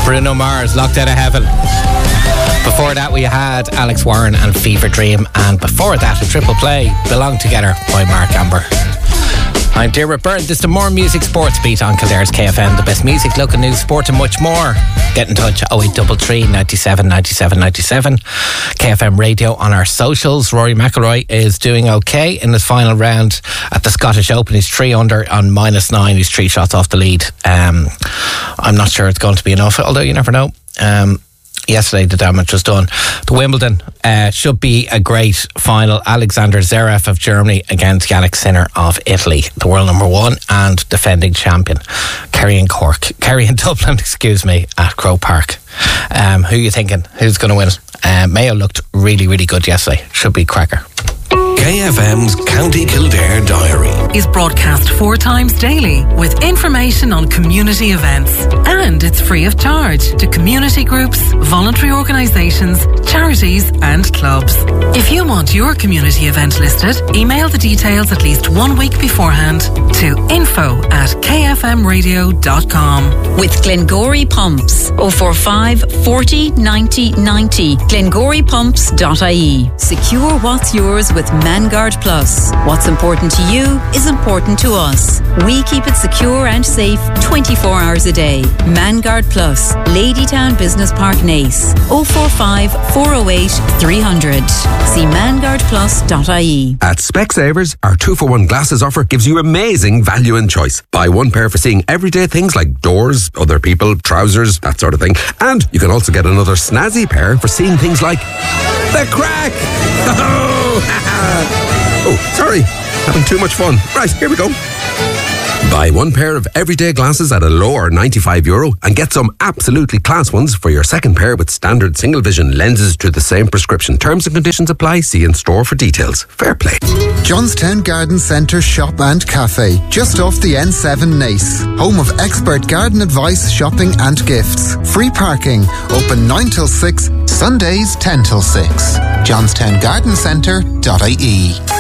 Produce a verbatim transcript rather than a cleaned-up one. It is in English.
Bruno Mars, Locked Out of Heaven. Before that we had Alex Warren and Fever Dream, and before that a triple play, Belong Together by Mark Amber. I'm Dermot Byrne. This is the More Music Sports Beat on Kildare's K F M. The best music, local news, sport and much more. Get in touch oh eight three three, nine seven, nine seven, nine seven. K F M Radio on our socials. Rory McIlroy is doing okay in his final round at the Scottish Open. He's three under on minus nine. He's three shots off the lead. Um, I'm not sure it's going to be enough, although you never know. Um, Yesterday the damage was done. The Wimbledon uh, should be a great final. Alexander Zverev of Germany against Yannick Sinner of Italy, the world number one and defending champion. Kerry in Cork, Kerry in Dublin, excuse me, at Croke Park. Um, who are you thinking? Who's going to win? Uh, Mayo looked really, really good yesterday. Should be cracker. K F M's County Kildare Diary is broadcast four times daily with information on community events, and it's free of charge to community groups, voluntary organisations, charities and clubs. If you want your community event listed, email the details at least one week beforehand to info at k f m radio dot com. With Glengory Pumps, oh four five, forty, ninety, ninety, glengory pumps dot I E. Secure what's yours with Manguard Plus. What's important to you is important to us. We keep it secure and safe twenty-four hours a day. Manguard Plus, Ladytown Business Park, Naas. oh four five, four oh eight, three hundred. See manguard plus dot I E. At Specsavers, our two for one glasses offer gives you amazing value and choice. Buy one pair for seeing everyday things like doors, other people, trousers, that sort of thing. And you can also get another snazzy pair for seeing things like the crack. Oh, sorry. Having too much fun. Right, here we go. Buy one pair of everyday glasses at a lower ninety-five euro and get some absolutely class ones for your second pair with standard single vision lenses to the same prescription. Terms and conditions apply. See in store for details. Fair play. Johnstown Garden Centre Shop and Cafe, just off the N seven Naas. Home of expert garden advice, shopping and gifts. Free parking. Open nine till six. Sundays ten till six. johnstown garden centre dot I E.